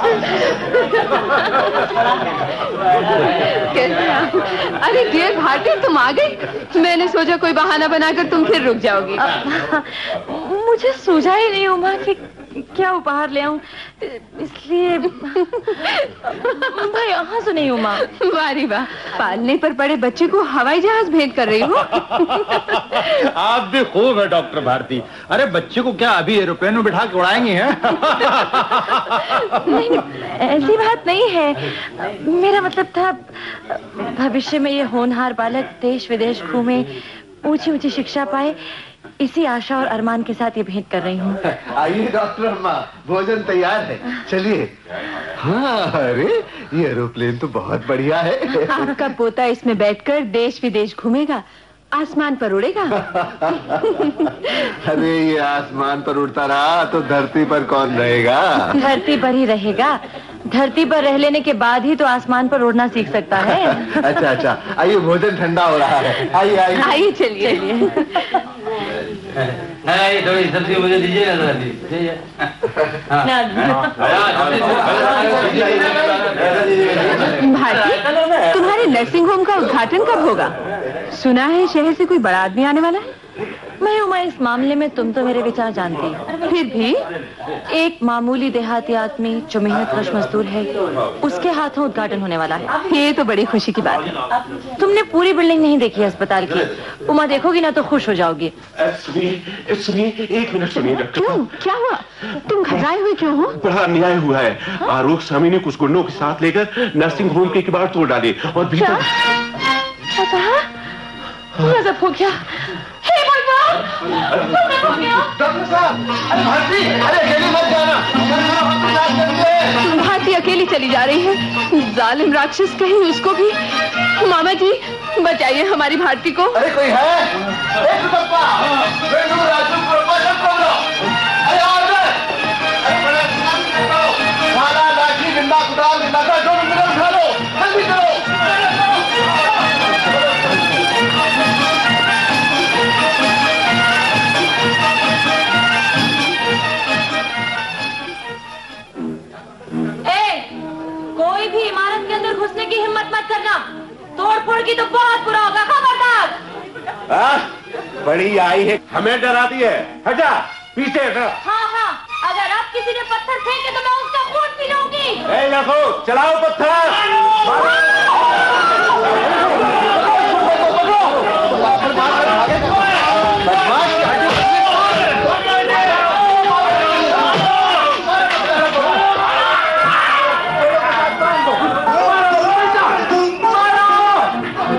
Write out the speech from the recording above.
कैसे आप? अरे डियर भारती, तुम आ गई। मैंने सोचा कोई बहाना बनाकर तुम फिर रुक जाओगी। मुझे सूझा ही नहीं उमा कि क्या उपहार ले आऊं, इसलिए भाई यहाँ से नहीं उमा। वारी वाह, पालने पर पड़े बच्चे को हवाई जहाज भेंट कर रही हो। आप भी खूब है डॉक्टर भारती। अरे बच्चे को क्या अभी एरोप्लेन में बिठा के उड़ाएंगे हैं? नहीं, ऐसी बात नहीं है। मेरा मतलब था भविष्य में ये होनहार बालक देश विदेश घूमे, ऊंची ऊंची शिक्षा पाए, इसी आशा और अरमान के साथ ये भेंट कर रही हूँ। आइए डॉक्टर अम्मा, भोजन तैयार है, चलिए। हाँ, अरे ये एरोप्लेन तो बहुत बढ़िया है। आपका पोता इसमें बैठकर देश विदेश घूमेगा, आसमान पर उड़ेगा। अरे ये आसमान पर उड़ता रहा तो धरती पर कौन रहेगा? धरती पर ही रहेगा। धरती पर रह लेने के बाद ही तो आसमान पर उड़ना सीख सकता है। अच्छा अच्छा, आइए भोजन ठंडा हो रहा है। आइए आइए आइए, चलिए। थोड़ी सब्जी मुझे दीजिए भारती, तुम्हारे नर्सिंग होम का उद्घाटन कब होगा? सुना है शहर से कोई बड़ा आदमी आने वाला है। मैं उमा, इस मामले में तुम तो मेरे विचार जानती हो। फिर भी एक मामूली देहाती आदमी जो मेहनतकश मजदूर है, उसके हाथों उद्घाटन होने वाला है। ये तो बड़ी खुशी की बात है। तुमने पूरी बिल्डिंग नहीं देखी है अस्पताल की। उमा देखोगी ना तो खुश हो जाओगी। सुनिए, एक मिनट सुनिए डॉक्टर। क्यों, क्या हुआ? तुम घबराए हुए क्यों हो? बड़ा अन्याय हुआ है। आरोप स्वामी ने कुछ गुंडों के साथ लेकर नर्सिंग होम के किवाड़ तोड़ डाले और भीतर। गजब हो गया। हे भगवान! डॉक्टर साहब, अरे भारती, अरे अकेली मत जाना। भारती अकेली चली जा रही है। जालिम राक्षस कहीं उसको भी। मामा जी, बचाइए हमारी भारती को। अरे कोई है? कोई भी इमारत के अंदर घुसने की हिम्मत मत करना। तोड़-फोड़ की तो बहुत बुरा होगा, खबरदार। बड़ी आई है, हमें डराती है। हटा, पीछे हटा। हाँ, अगर अब किसी ने पत्थर फेंके तो मैं उसका खून पी लूंगी। देखो, चलाओ पत्थर। बदमाश